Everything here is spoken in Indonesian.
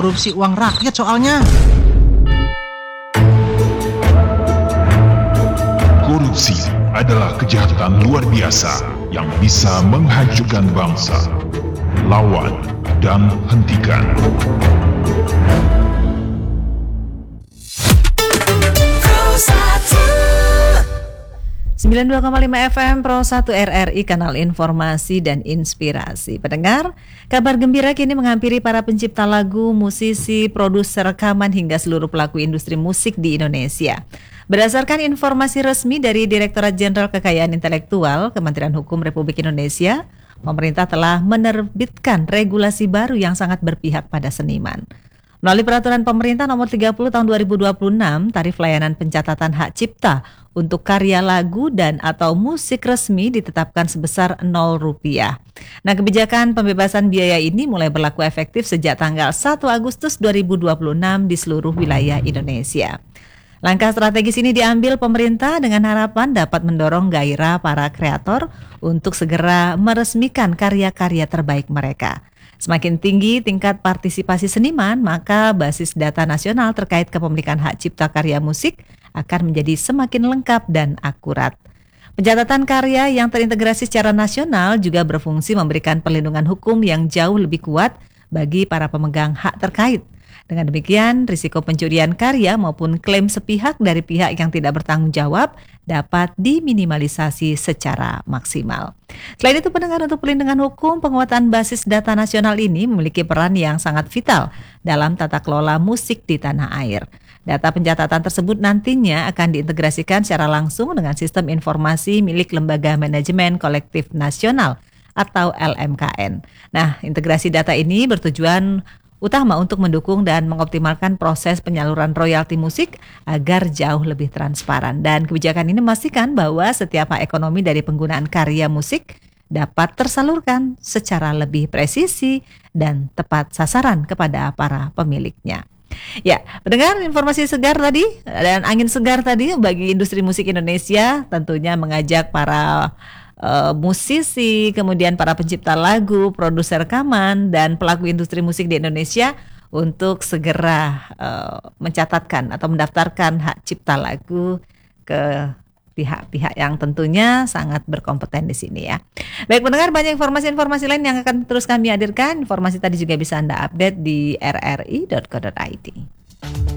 korupsi uang rakyat soalnya. Korupsi adalah kejahatan luar biasa yang bisa menghancurkan bangsa. Lawan dan hentikan. Pro 92,5 FM Pro 1 RRI, kanal informasi dan inspirasi. Pendengar, kabar gembira kini menghampiri para pencipta lagu, musisi, produser rekaman hingga seluruh pelaku industri musik di Indonesia. Berdasarkan informasi resmi dari Direktorat Jenderal Kekayaan Intelektual Kementerian Hukum Republik Indonesia, pemerintah telah menerbitkan regulasi baru yang sangat berpihak pada seniman. Melalui Peraturan Pemerintah Nomor 30 Tahun 2026, tarif layanan pencatatan hak cipta untuk karya lagu dan atau musik resmi ditetapkan sebesar Rp0. Nah, kebijakan pembebasan biaya ini mulai berlaku efektif sejak tanggal 1 Agustus 2026 di seluruh wilayah Indonesia. Langkah strategis ini diambil pemerintah dengan harapan dapat mendorong gairah para kreator untuk segera meresmikan karya-karya terbaik mereka. Semakin tinggi tingkat partisipasi seniman, maka basis data nasional terkait kepemilikan hak cipta karya musik akan menjadi semakin lengkap dan akurat. Pencatatan karya yang terintegrasi secara nasional juga berfungsi memberikan perlindungan hukum yang jauh lebih kuat bagi para pemegang hak terkait. Dengan demikian, risiko pencurian karya maupun klaim sepihak dari pihak yang tidak bertanggung jawab dapat diminimalisasi secara maksimal. Selain itu, pendengar, untuk perlindungan hukum, penguatan basis data nasional ini memiliki peran yang sangat vital dalam tata kelola musik di tanah air. Data pencatatan tersebut nantinya akan diintegrasikan secara langsung dengan sistem informasi milik Lembaga Manajemen Kolektif Nasional atau LMKN. Nah, integrasi data ini bertujuan utama untuk mendukung dan mengoptimalkan proses penyaluran royalti musik agar jauh lebih transparan. Dan kebijakan ini memastikan bahwa setiap hak ekonomi dari penggunaan karya musik dapat tersalurkan secara lebih presisi dan tepat sasaran kepada para pemiliknya. Ya, mendengar informasi segar tadi dan angin segar tadi bagi industri musik Indonesia, tentunya mengajak para musisi, kemudian para pencipta lagu, produser rekaman, dan pelaku industri musik di Indonesia untuk segera mencatatkan atau mendaftarkan hak cipta lagu ke pihak-pihak yang tentunya sangat berkompeten di sini ya. Baik pendengar, banyak informasi-informasi lain yang akan terus kami hadirkan. Informasi tadi juga bisa Anda update di rri.co.id.